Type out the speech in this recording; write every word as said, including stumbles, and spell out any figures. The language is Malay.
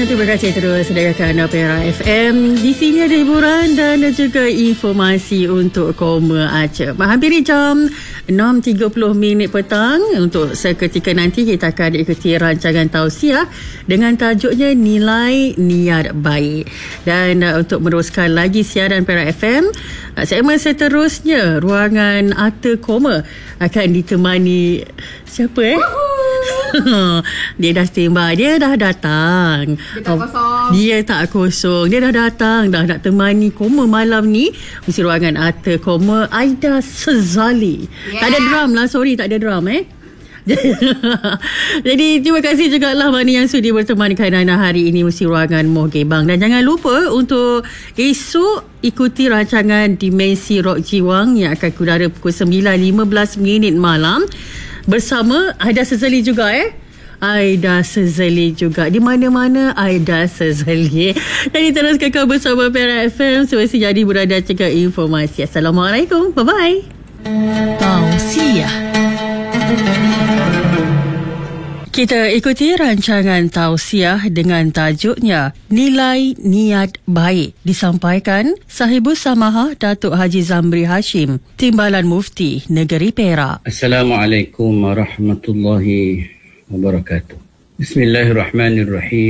Terima kasih terus dengarkan Perak F M. Di sini ada hiburan dan juga informasi untuk Koma Aceh. Menghampiri jam enam tiga puluh minit petang. Untuk seketika nanti kita akan ikuti rancangan tausiah dengan tajuknya Nilai Niat Baik. Dan uh, untuk meneruskan lagi siaran Perak F M, uh, segmen seterusnya Ruangan Arta Koma akan ditemani siapa eh? Dia dah standby. Dia dah datang. Dia tak kosong. Dia tak kosong. Dia dah datang. Dah nak temani Koma malam ni. Mesti Ruangan Arta Koma, Aida Sezali. Yeah. Tak ada drum lah. Sorry, tak ada drum eh. Jadi terima kasih juga lah mana yang sudi bertemankan anda hari ini. Mesti Ruangan Moh Gebang. Dan jangan lupa untuk esok ikuti rancangan Dimensi Rock Jiwang yang akan kudara pukul sembilan lima belas minit malam bersama Aida Sezali juga eh. Aida Sezali juga. Di mana-mana Aida Sezali. Jadi terus kekal bersama Perak F M. Semesti jadi berada cekak informasi. Assalamualaikum. Bye-bye. Tausiah. Kita ikuti rancangan tausiah dengan tajuknya Nilai Niat Baik, disampaikan Sahibus Samahah Datuk Haji Zamri Hashim, Timbalan Mufti Negeri Perak. Assalamualaikum warahmatullahi wabarakatuh. Bismillahirrahmanirrahim.